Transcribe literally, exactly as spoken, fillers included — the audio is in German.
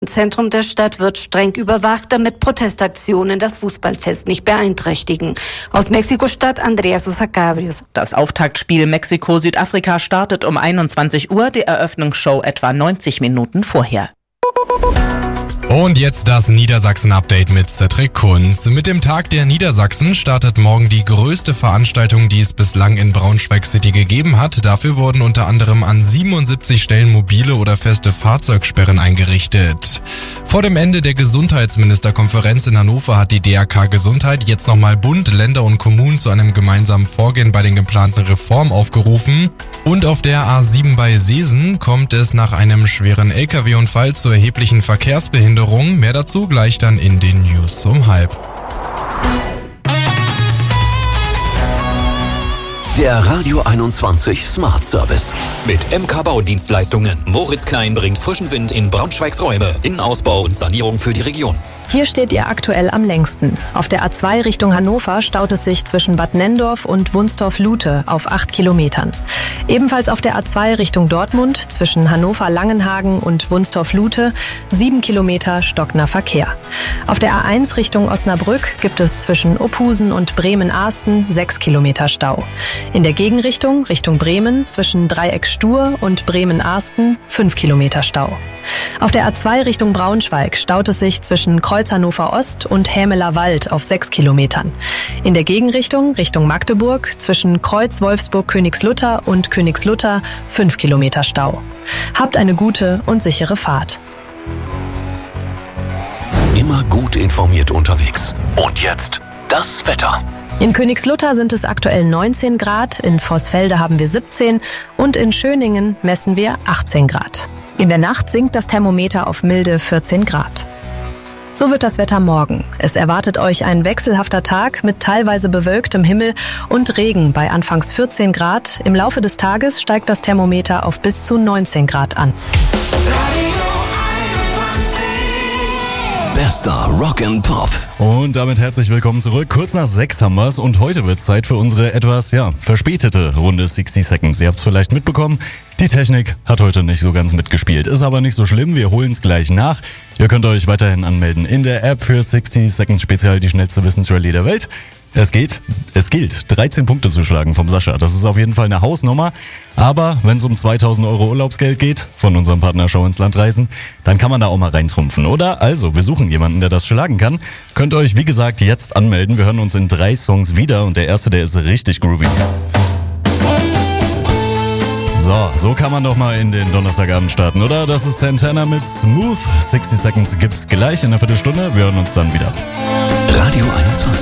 Zentrum der Stadt wird streng überwacht, damit Protestaktionen das Fußballfest nicht beeinträchtigen. Aus Mexiko-Stadt Andreas Osakabrius. Das Auftaktspiel Mexiko-Südafrika startet um einundzwanzig Uhr, die Eröffnungsshow etwa neunzig Minuten vorher. Und jetzt das Niedersachsen-Update mit Cedric Kunz. Mit dem Tag der Niedersachsen startet morgen die größte Veranstaltung, die es bislang in Braunschweig City gegeben hat. Dafür wurden unter anderem an siebenundsiebzig Stellen mobile oder feste Fahrzeugsperren eingerichtet. Vor dem Ende der Gesundheitsministerkonferenz in Hannover hat die D R K Gesundheit jetzt nochmal Bund, Länder und Kommunen zu einem gemeinsamen Vorgehen bei den geplanten Reformen aufgerufen. Und auf der A sieben bei Seesen kommt es nach einem schweren L K W-Unfall zu erheblichen Verkehrsbehinderungen. Mehr dazu gleich dann in den News um halb. Der Radio einundzwanzig Smart Service. Mit M K Baudienstleistungen. Moritz Klein bringt frischen Wind in Braunschweigs Räume. Innenausbau und Sanierung für die Region. Hier steht ihr aktuell am längsten. Auf der A zwei Richtung Hannover staut es sich zwischen Bad Nenndorf und Wunstorf-Lute auf acht Kilometern. Ebenfalls auf der A zwei Richtung Dortmund zwischen Hannover-Langenhagen und Wunstorf-Lute sieben Kilometer stockender Verkehr. Auf der A eins Richtung Osnabrück gibt es zwischen Ophusen und Bremen-Ahsten sechs Kilometer Stau. In der Gegenrichtung Richtung Bremen zwischen Dreieck Stur und Bremen-Ahsten fünf Kilometer Stau. Auf der A zwei Richtung Braunschweig staut es sich zwischen Kreuz Hannover Ost und Hämeler Wald auf sechs Kilometern. In der Gegenrichtung Richtung Magdeburg zwischen Kreuz Wolfsburg-Königslutter und Königslutter fünf Kilometer Stau. Habt eine gute und sichere Fahrt. Immer gut informiert unterwegs. Und jetzt das Wetter. In Königslutter sind es aktuell neunzehn Grad, in Vorsfelde haben wir siebzehn und in Schöningen messen wir achtzehn Grad. In der Nacht sinkt das Thermometer auf milde vierzehn Grad. So wird das Wetter morgen. Es erwartet euch ein wechselhafter Tag mit teilweise bewölktem Himmel und Regen bei anfangs vierzehn Grad. Im Laufe des Tages steigt das Thermometer auf bis zu neunzehn Grad an. Bester Rock and Pop. Und damit herzlich willkommen zurück. Kurz nach sechs haben wir's und heute wird's Zeit für unsere etwas, ja, verspätete Runde sechzig Seconds. Ihr habt's vielleicht mitbekommen, die Technik hat heute nicht so ganz mitgespielt. Ist aber nicht so schlimm, wir holen's gleich nach. Ihr könnt euch weiterhin anmelden in der App für sechzig Seconds Spezial, die schnellste Wissensrallye der Welt. Es geht, es gilt, dreizehn Punkte zu schlagen vom Sascha. Das ist auf jeden Fall eine Hausnummer. Aber wenn es um zweitausend Euro Urlaubsgeld geht, von unserem Partner Schau ins Land reisen, dann kann man da auch mal reintrumpfen, oder? Also, wir suchen jemanden, der das schlagen kann. Könnt euch, wie gesagt, jetzt anmelden. Wir hören uns in drei Songs wieder und der erste, der ist richtig groovy. So, so kann man doch mal in den Donnerstagabend starten, oder? Das ist Santana mit Smooth. sechzig Seconds gibt's gleich in einer Viertelstunde. Wir hören uns dann wieder. Radio einundzwanzig.